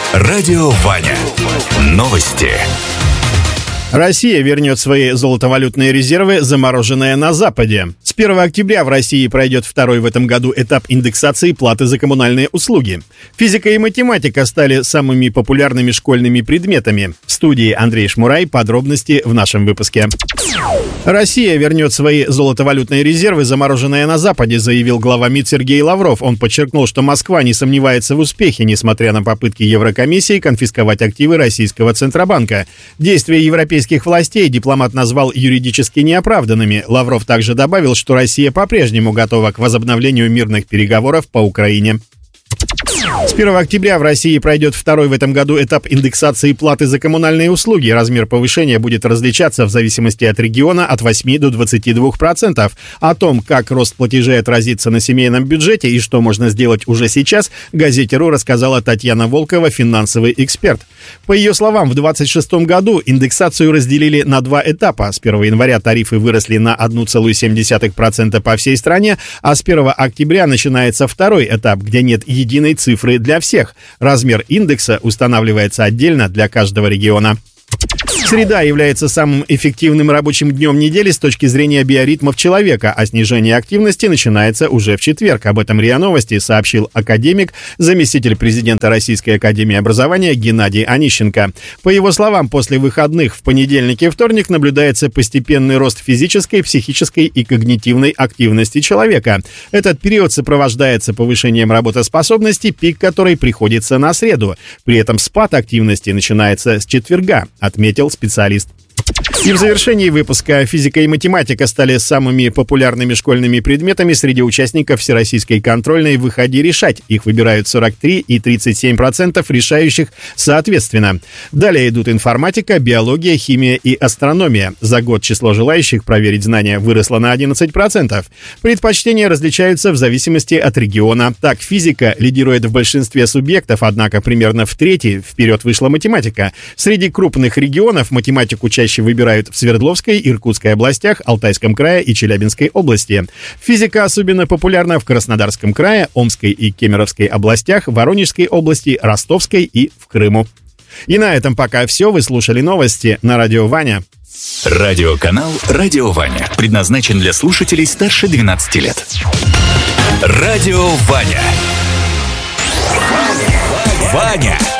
Радио Ваня. Новости. Россия вернет свои золотовалютные резервы, замороженные на Западе. С 1 октября в России пройдет второй в этом году этап индексации платы за коммунальные услуги. Физика и математика стали самыми популярными школьными предметами. В студии Андрей Шмурай. Подробности в нашем выпуске. Россия вернет свои золотовалютные резервы, замороженные на Западе, заявил глава МИД Сергей Лавров. Он подчеркнул, что Москва не сомневается в успехе, несмотря на попытки Еврокомиссии конфисковать активы российского Центробанка. Действия европейских властей дипломат назвал юридически неоправданными. Лавров также добавил, что Россия по-прежнему готова к возобновлению мирных переговоров по Украине. С 1 октября в России пройдет второй в этом году этап индексации платы за коммунальные услуги. Размер повышения будет различаться в зависимости от региона от 8 до 22%. О том, как рост платежей отразится на семейном бюджете и что можно сделать уже сейчас, газете «Ру» рассказала Татьяна Волкова, финансовый эксперт. По ее словам, в 2026 году индексацию разделили на два этапа. С 1 января тарифы выросли на 1,7% по всей стране, а с 1 октября начинается второй этап, где нет единой цифры для всех. Размер индекса устанавливается отдельно для каждого региона. Среда является самым эффективным рабочим днем недели с точки зрения биоритмов человека, а снижение активности начинается уже в четверг. Об этом РИА Новости сообщил академик, заместитель президента Российской академии образования Геннадий Онищенко. По его словам, после выходных в понедельник и вторник наблюдается постепенный рост физической, психической и когнитивной активности человека. Этот период сопровождается повышением работоспособности, пик которой приходится на среду. При этом спад активности начинается с четверга, отметил специалист. И в завершении выпуска физика и математика стали самыми популярными школьными предметами среди участников всероссийской контрольной «Выходи решать». Их выбирают 43 и 37% решающих соответственно. Далее идут информатика, биология, химия и астрономия. За год число желающих проверить знания выросло на 11%. Предпочтения различаются в зависимости от региона. Так, физика лидирует в большинстве субъектов, однако примерно в трети вперед вышла математика. Среди крупных регионов математику чаще выбирают в Свердловской, Иркутской областях, Алтайском крае и Челябинской области. Физика особенно популярна в Краснодарском крае, Омской и Кемеровской областях, Воронежской области, Ростовской и в Крыму. И на этом пока все. Вы слушали новости на Радио Ваня. Радиоканал «Радио Ваня» предназначен для слушателей старше 12 лет. Радио Ваня. Ваня.